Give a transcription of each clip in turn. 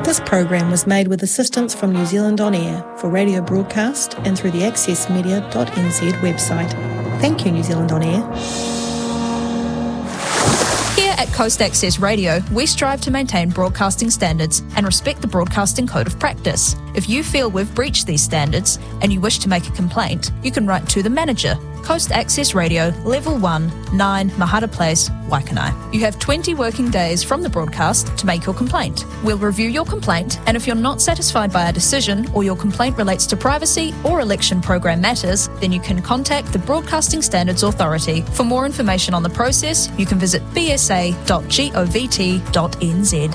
This program was made with assistance from New Zealand On Air for radio broadcast and through the accessmedia.nz website. Thank you, New Zealand On Air. Here at Coast Access Radio, we strive to maintain broadcasting standards and respect the Broadcasting Code of Practice. If you feel we've breached these standards and you wish to make a complaint, you can write to the manager, Coast Access Radio, Level 1, 9 Mahara Place, Waikanai. You have 20 working days from the broadcast to make your complaint. We'll review your complaint, and if you're not satisfied by our decision or your complaint relates to privacy or election program matters, then you can contact the Broadcasting Standards Authority. For more information on the process, you can visit bsa.govt.nz.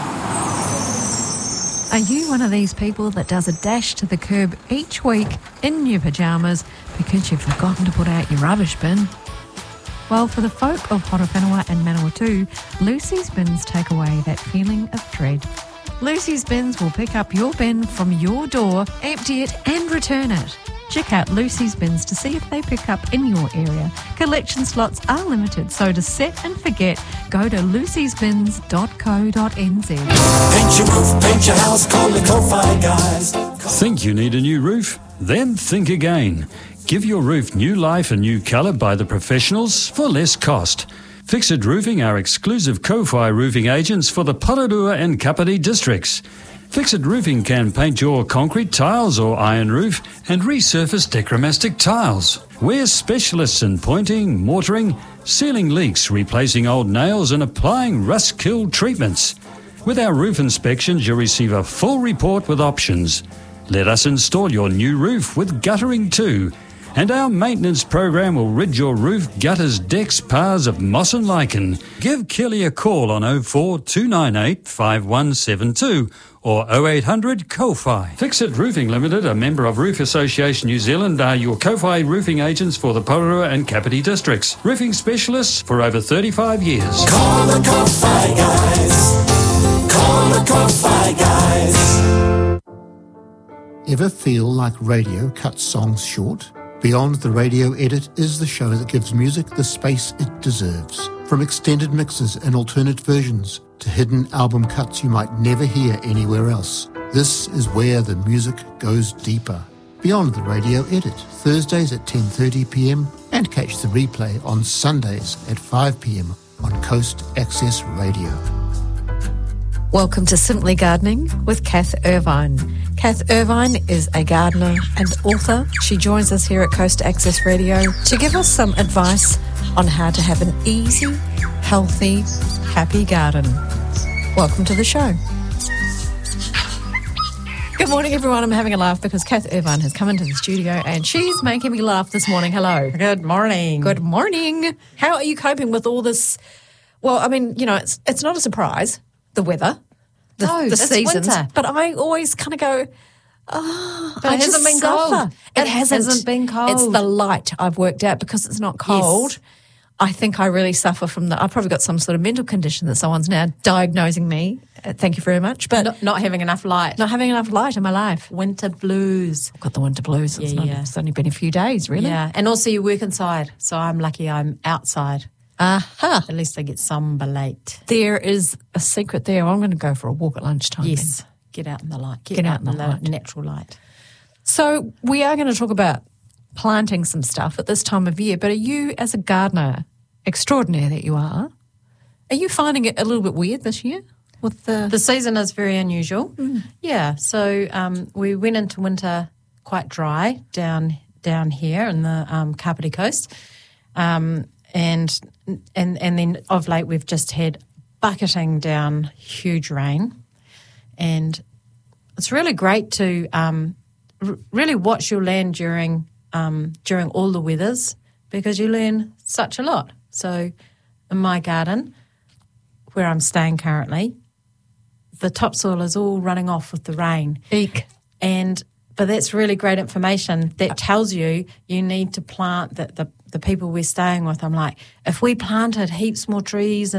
Are you one of these people that does a dash to the curb each week in your pyjamas because you've forgotten to put out your rubbish bin? Well, for the folk of Horowhenua and Manawatu, Lucy's Bins take away that feeling of dread. Lucy's Bins will pick up your bin from your door, empty it and return it. Check out Lucy's Bins to see if they pick up in your area. Collection slots are limited, so to set and forget, go to lucysbins.co.nz. Paint your roof, paint your house, call the Ko-Fi guys. Think you need a new roof? Then think again. Give your roof new life and new colour by the professionals for less cost. Fixit Roofing are exclusive Ko-Fi roofing agents for the Porirua and Kapiti districts. Fixit Roofing can paint your concrete tiles or iron roof and resurface Decromastic tiles. We're specialists in pointing, mortaring, sealing leaks, replacing old nails and applying rust-kill treatments. With our roof inspections, you'll receive a full report with options. Let us install your new roof with guttering too. And our maintenance program will rid your roof, gutters, decks, paths of moss and lichen. Give Kelly a call on 04298 5172 or 0800 Ko-Fi. Fixit Roofing Limited, a member of Roof Association New Zealand, are your Ko-Fi roofing agents for the Porirua and Kapiti districts. Roofing specialists for over 35 years. Call the Ko-Fi guys. Call the Ko-Fi guys. Ever feel like radio cuts songs short? Beyond the Radio Edit is the show that gives music the space it deserves. From extended mixes and alternate versions to hidden album cuts you might never hear anywhere else, this is where the music goes deeper. Beyond the Radio Edit, Thursdays at 10:30pm and catch the replay on Sundays at 5pm on Coast Access Radio. Welcome to Simply Gardening with Kath Irvine. Kath Irvine is a gardener and author. She joins us here at Coast Access Radio to give us some advice on how to have an easy, healthy, happy garden. Welcome to the show. Good morning, everyone. I'm having a laugh because Kath Irvine has come into the studio and she's making me laugh this morning. Hello. Good morning. Good morning. How are you coping with all this? Well, I mean, you know, it's not a surprise, the weather, the seasons. Winter. But I always kind of go, but it hasn't been cold. It hasn't been cold. It's the light I've worked out because it's not cold. Yes. I think I really suffer from I've probably got some sort of mental condition that someone's now diagnosing me. Thank you very much. But not having enough light. Not having enough light in my life. Winter blues. I've got the winter blues. It's only been a few days, really. Yeah, and also you work inside, so I'm lucky I'm outside. Aha. At least I get sunlight. There is a secret there. I'm going to go for a walk at lunchtime. Yes. Then. Get out in the light. Get out in the light. Natural light. So we are going to talk about planting some stuff at this time of year, but are you, as a gardener, extraordinary that you are you finding it a little bit weird this year? With the season is very unusual. Yeah, so we went into winter quite dry down here in the Kapiti coast. And then of late we've just had bucketing down huge rain, and it's really great to really watch your land during all the weathers because you learn such a lot. So in my garden, where I'm staying currently, the topsoil is all running off with the rain. Eek. But that's really great information that tells you need to plant the people we're staying with. I'm like, if we planted heaps more trees